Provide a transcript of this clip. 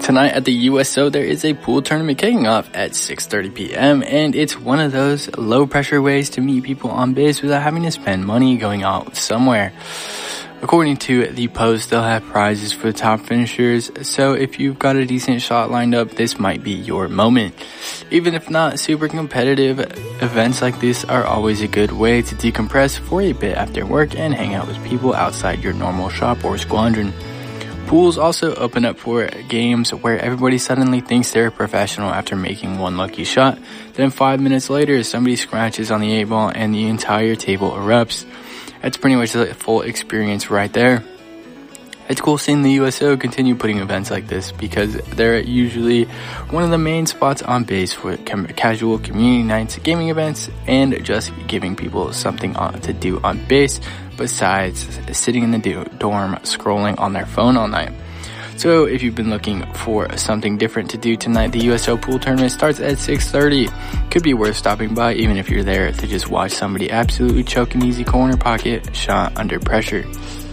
Tonight at the USO, there is a pool tournament kicking off at 6:30 p.m. and it's one of those low-pressure ways to meet people on base without having to spend money going out somewhere. According to the post, they'll have prizes for the top finishers, so if you've got a decent shot lined up, this might be your moment. Even if not super competitive, events like this are always a good way to decompress for a bit after work and hang out with people outside your normal shop or squadron. Pools also open up for games where everybody suddenly thinks they're a professional after making one lucky shot. Then 5 minutes later, somebody scratches on the 8-ball and the entire table erupts. That's pretty much the full experience right there. It's cool seeing the USO continue putting events like this because they're usually one of the main spots on base for casual community nights, gaming events, and just giving people something to do on base besides sitting in the dorm scrolling on their phone all night. So if you've been looking for something different to do tonight, the USO pool tournament starts at 6:30. Could be worth stopping by even if you're there to just watch somebody absolutely choke an easy corner pocket shot under pressure.